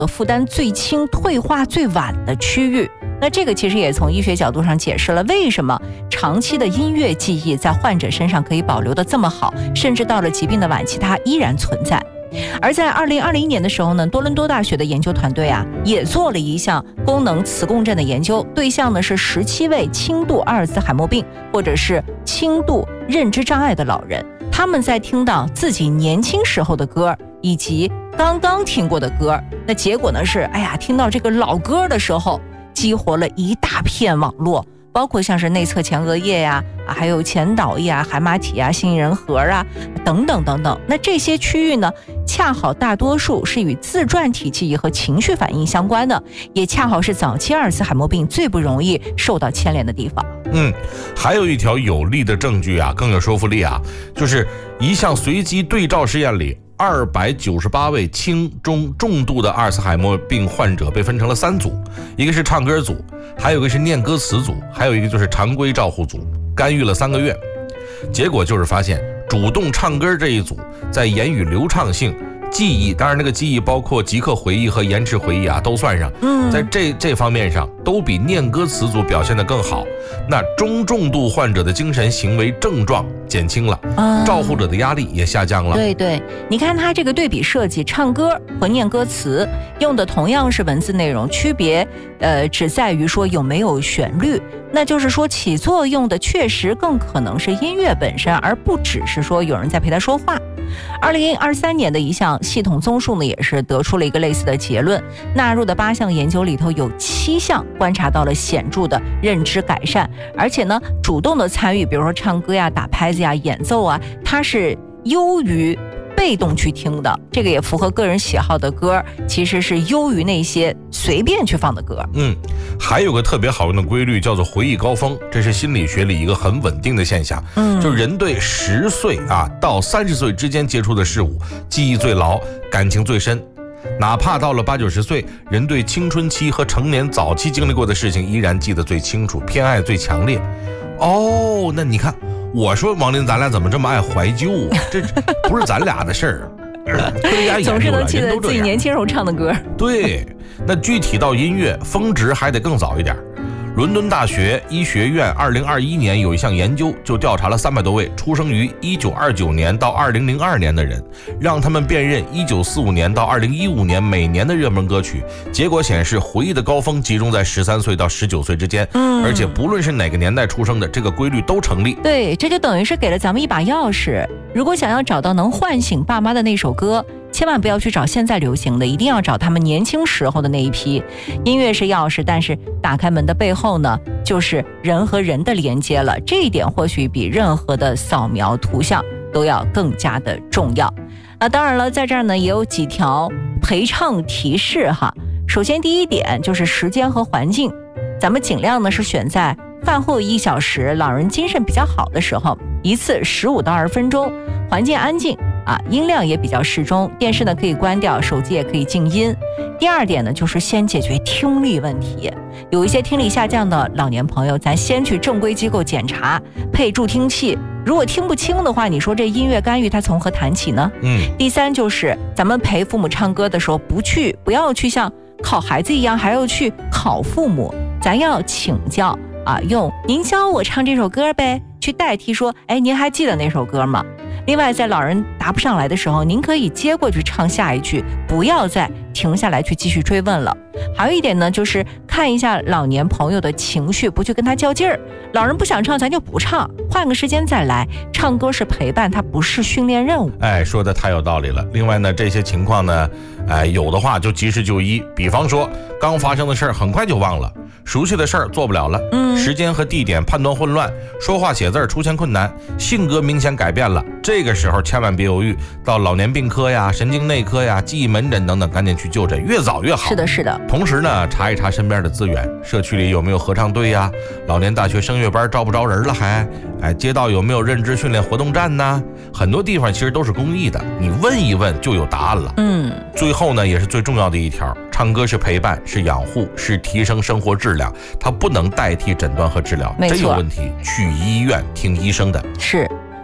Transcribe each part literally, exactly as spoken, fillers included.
负担最轻、退化最晚的区域。那这个其实也从医学角度上解释了为什么长期的音乐记忆在患者身上可以保留得这么好，甚至到了疾病的晚期它依然存在。而在二零二零年的时候呢，多伦多大学的研究团队啊，也做了一项功能磁共振的研究，对象呢是十七位轻度阿尔兹海默病或者是轻度认知障碍的老人，他们在听到自己年轻时候的歌以及刚刚听过的歌，那结果呢是，哎呀，听到这个老歌的时候，激活了一大片网络，包括像是内侧前额叶呀、啊，还有前导叶啊、海马体啊、杏仁核啊等等等等。那这些区域呢，恰好大多数是与自传体记忆和情绪反应相关的，也恰好是早期阿尔兹海默病最不容易受到牵连的地方。 嗯，还有一条有力的证据啊，更有说服力啊，就是一项随机对照实验里，二百九十八位轻中重度的阿尔茨海默病患者被分成了三组，一个是唱歌组，还有一个是念歌词组，还有一个就是常规照护组，干预了三个月。结果就是发现主动唱歌这一组在言语流畅性、记忆，当然那个记忆包括即刻回忆和延迟回忆啊，都算上，在这这方面上都比念歌词组表现得更好。那中重度患者的精神行为症状减轻了，嗯、照护者的压力也下降了。 对对，你看他这个对比设计，唱歌和念歌词用的同样是文字内容，区别呃只在于说有没有旋律。那就是说起作用的确实更可能是音乐本身，而不只是说有人在陪他说话。二零二三年的一项系统综述呢，也是得出了一个类似的结论，纳入的八项研究里头有七项观察到了显著的认知改善，而且呢主动的参与，比如说唱歌呀、打拍子呀、演奏啊，它是优于被动去听的，这个也符合个人喜好的歌，其实是优于那些随便去放的歌。 嗯，还有个特别好用的规律叫做回忆高峰，这是心理学里一个很稳定的现象。嗯，就是人对十岁啊到三十岁之间接触的事物记忆最牢，感情最深。哪怕到了八九十岁，人对青春期和成年早期经历过的事情依然记得最清楚，偏爱最强烈。哦，那你看，我说王林，咱俩怎么这么爱怀旧啊？这不是咱俩的事儿， 总是能记得自己年轻时候唱的歌。 对，那具体到音乐，峰值还得更早一点。伦敦大学医学院二零二一年有一项研究，就调查了三百多位出生于一九二九年到二零零二年的人，让他们辨认一九四五年到二零一五年每年的热门歌曲。结果显示，回忆的高峰集中在十三岁到十九岁之间，嗯，而且不论是哪个年代出生的，这个规律都成立。 对，这就等于是给了咱们一把钥匙。如果想要找到能唤醒爸妈的那首歌，千万不要去找现在流行的，一定要找他们年轻时候的那一批。音乐是钥匙，但是打开门的背后呢，就是人和人的连接了。这一点或许比任何的扫描图像都要更加的重要。那当然了，在这儿呢也有几条陪唱提示哈。首先第一点就是时间和环境，咱们尽量呢是选在饭后一小时，老人精神比较好的时候，一次十五到二十分钟，环境安静啊，音量也比较适中，电视呢可以关掉，手机也可以静音。第二点呢，就是先解决听力问题。有一些听力下降的老年朋友，咱先去正规机构检查，配助听器。如果听不清的话，你说这音乐干预它从何谈起呢？嗯。第三就是咱们陪父母唱歌的时候，不去不要去像考孩子一样，还要去考父母，咱要请教啊，用您教我唱这首歌呗，去代替说，哎，您还记得那首歌吗？另外，在老人答不上来的时候，您可以接过去唱下一句，不要再停下来去继续追问了。还有一点呢，就是看一下老年朋友的情绪，不去跟他较劲儿。老人不想唱，咱就不唱，换个时间再来。唱歌是陪伴，它不是训练任务。 哎，说的太有道理了。另外呢，这些情况呢，哎，有的话就及时就医。比方说，刚发生的事儿很快就忘了，熟悉的事儿做不了了，嗯，时间和地点判断混乱，说话写字出现困难，性格明显改变了。这个时候千万别犹豫，到老年病科呀、神经内科呀、记忆门诊等等，赶紧去就诊，越早越好。 是的，是的。 同时呢，查一查身边的资源，社区里有没有合唱队呀？老年大学声乐班招不招人了还？哎，街道有没有认知训练活动站呢？很多地方其实都是公益的，你问一问就有答案了。嗯。最后呢，也是最重要的一条，唱歌是陪伴，是养护，是提升生活质量，它不能代替诊断和治疗。真有问题去医院听医生的。 是。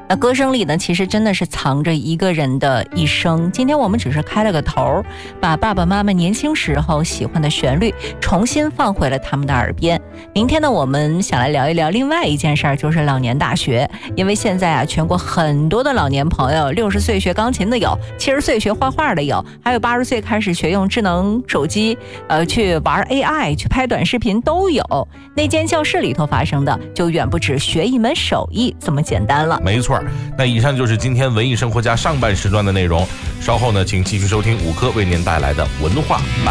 那歌声里呢，其实真的是藏着一个人的一生。今天我们只是开了个头，把爸爸妈妈年轻时候喜欢的旋律重新放回了他们的耳边。明天呢，我们想来聊一聊另外一件事儿，就是老年大学。因为现在啊，全国很多的老年朋友，六十岁学钢琴的有，七十岁学画画的有，还有八十岁开始学用智能手机，呃，去玩 A I， 去拍短视频都有。那间教室里头发生的，就远不止学一门手艺这么简单了。 没错，那以上就是今天文艺生活家上半时段的内容。稍后呢，请继续收听五科为您带来的文化